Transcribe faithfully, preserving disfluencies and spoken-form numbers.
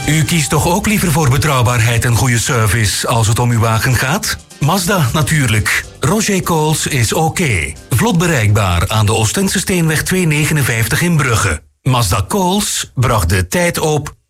U kiest toch ook liever voor betrouwbaarheid en goede service als het om uw wagen gaat? Mazda natuurlijk. Roger Coles is oké. Vlot bereikbaar aan de Oostendse Steenweg tweehonderdnegenenvijftig in Brugge. Mazda Coles bracht de tijd op